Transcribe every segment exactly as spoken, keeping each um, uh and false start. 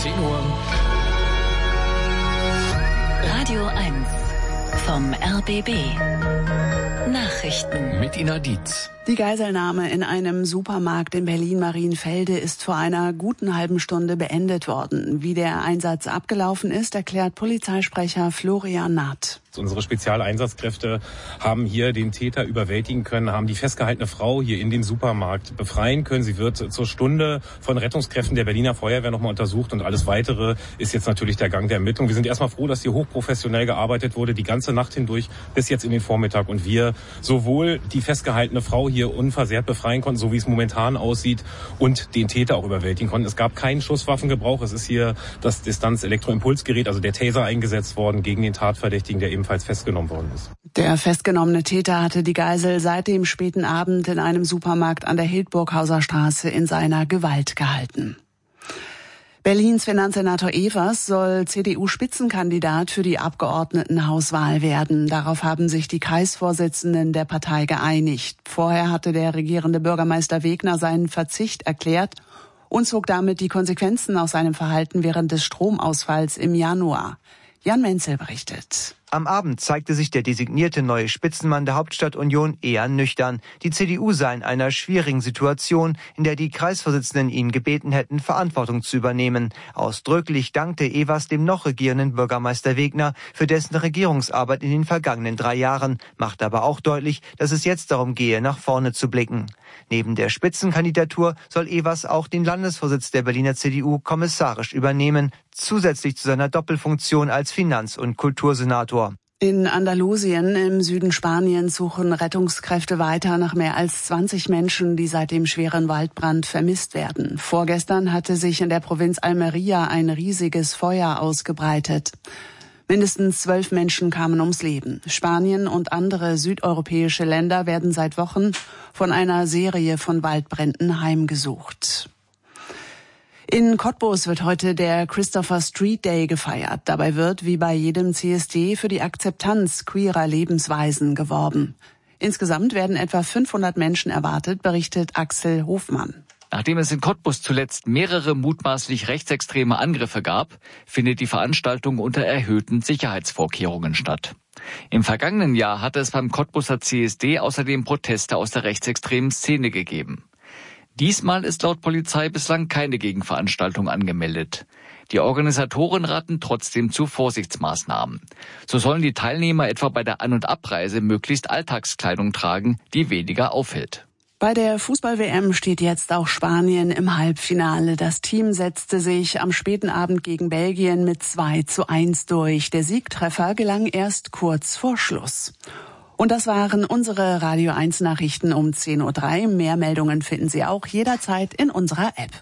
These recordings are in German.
zehn Uhr. Radio eins vom R B B. Nachrichten mit Ina Dietz. Die Geiselnahme in einem Supermarkt in Berlin-Marienfelde ist vor einer guten halben Stunde beendet worden. Wie der Einsatz abgelaufen ist, erklärt Polizeisprecher Florian Naht. Unsere Spezialeinsatzkräfte haben hier den Täter überwältigen können, haben die festgehaltene Frau hier in dem Supermarkt befreien können. Sie wird zur Stunde von Rettungskräften der Berliner Feuerwehr nochmal untersucht und alles Weitere ist jetzt natürlich der Gang der Ermittlung. Wir sind erstmal froh, dass hier hochprofessionell gearbeitet wurde, die ganze Nacht hindurch bis jetzt in den Vormittag und wir sowohl die festgehaltene Frau hier unversehrt befreien konnten, so wie es momentan aussieht, und den Täter auch überwältigen konnten. Es gab keinen Schusswaffengebrauch. Es ist hier das Distanz-Elektroimpulsgerät, also der Taser, eingesetzt worden gegen den Tatverdächtigen, der ebenfalls festgenommen worden ist. Der festgenommene Täter hatte die Geisel seit dem späten Abend in einem Supermarkt an der Hildburghauser Straße in seiner Gewalt gehalten. Berlins Finanzsenator Evers soll C D U-Spitzenkandidat für die Abgeordnetenhauswahl werden. Darauf haben sich die Kreisvorsitzenden der Partei geeinigt. Vorher hatte der regierende Bürgermeister Wegner seinen Verzicht erklärt und zog damit die Konsequenzen aus seinem Verhalten während des Stromausfalls im Januar. Jan Menzel berichtet. Am Abend zeigte sich der designierte neue Spitzenmann der Hauptstadtunion eher nüchtern. Die C D U sei in einer schwierigen Situation, in der die Kreisvorsitzenden ihn gebeten hätten, Verantwortung zu übernehmen. Ausdrücklich dankte Evers dem noch regierenden Bürgermeister Wegner für dessen Regierungsarbeit in den vergangenen drei Jahren, macht aber auch deutlich, dass es jetzt darum gehe, nach vorne zu blicken. Neben der Spitzenkandidatur soll Evers auch den Landesvorsitz der Berliner C D U kommissarisch übernehmen, zusätzlich zu seiner Doppelfunktion als Finanz- und Kultursenator. In Andalusien im Süden Spaniens suchen Rettungskräfte weiter nach mehr als zwanzig Menschen, die seit dem schweren Waldbrand vermisst werden. Vorgestern hatte sich in der Provinz Almería ein riesiges Feuer ausgebreitet. Mindestens zwölf Menschen kamen ums Leben. Spanien und andere südeuropäische Länder werden seit Wochen von einer Serie von Waldbränden heimgesucht. In Cottbus wird heute der Christopher Street Day gefeiert. Dabei wird, wie bei jedem C S D, für die Akzeptanz queerer Lebensweisen geworben. Insgesamt werden etwa fünfhundert Menschen erwartet, berichtet Axel Hofmann. Nachdem es in Cottbus zuletzt mehrere mutmaßlich rechtsextreme Angriffe gab, findet die Veranstaltung unter erhöhten Sicherheitsvorkehrungen statt. Im vergangenen Jahr hatte es beim Cottbuser C S D außerdem Proteste aus der rechtsextremen Szene gegeben. Diesmal ist laut Polizei bislang keine Gegenveranstaltung angemeldet. Die Organisatoren raten trotzdem zu Vorsichtsmaßnahmen. So sollen die Teilnehmer etwa bei der An- und Abreise möglichst Alltagskleidung tragen, die weniger auffällt. Bei der Fußball-W M steht jetzt auch Spanien im Halbfinale. Das Team setzte sich am späten Abend gegen Belgien mit zwei zu eins durch. Der Siegtreffer gelang erst kurz vor Schluss. Und das waren unsere Radio eins Nachrichten um zehn Uhr drei. Mehr Meldungen finden Sie auch jederzeit in unserer App.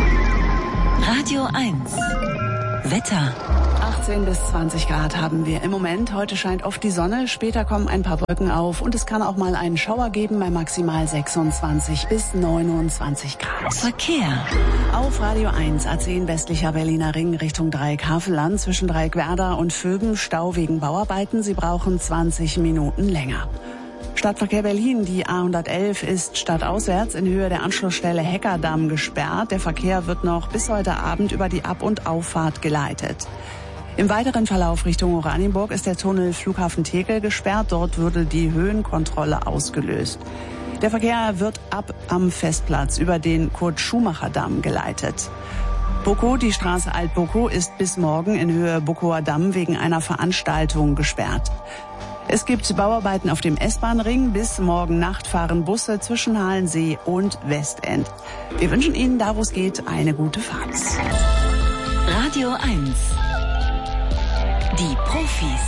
Radio eins Wetter. achtzehn bis zwanzig Grad haben wir im Moment. Heute scheint oft die Sonne, später kommen ein paar Wolken auf und es kann auch mal einen Schauer geben bei maximal sechsundzwanzig bis neunundzwanzig Grad. Verkehr. Auf Radio eins A zehn westlicher Berliner Ring Richtung Dreieck Havelland zwischen Dreieck Werder und Vögen Stau wegen Bauarbeiten. Sie brauchen zwanzig Minuten länger. Stadtverkehr Berlin, die A hundertelf ist stadtauswärts in Höhe der Anschlussstelle Heckerdamm gesperrt. Der Verkehr wird noch bis heute Abend über die Ab- und Auffahrt geleitet. Im weiteren Verlauf Richtung Oranienburg ist der Tunnel Flughafen Tegel gesperrt. Dort würde die Höhenkontrolle ausgelöst. Der Verkehr wird ab am Festplatz über den Kurt-Schumacher-Damm geleitet. Boko, die Straße Alt-Boko, ist bis morgen in Höhe Bokower Damm wegen einer Veranstaltung gesperrt. Es gibt Bauarbeiten auf dem S-Bahn-Ring. Bis morgen Nacht fahren Busse zwischen Halensee und Westend. Wir wünschen Ihnen, da wo es geht, eine gute Fahrt. Radio eins. Die Profis.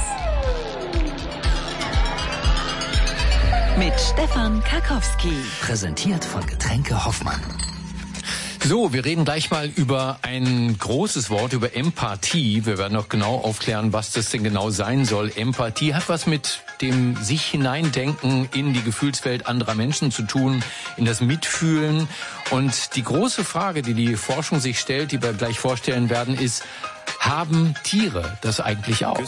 Mit Stefan Karkowski. Präsentiert von Getränke Hoffmann. So, wir reden gleich mal über ein großes Wort, über Empathie. Wir werden noch genau aufklären, was das denn genau sein soll. Empathie hat was mit dem sich hineindenken in die Gefühlswelt anderer Menschen zu tun, in das Mitfühlen. Und die große Frage, die die Forschung sich stellt, die wir gleich vorstellen werden, ist, haben Tiere das eigentlich auch?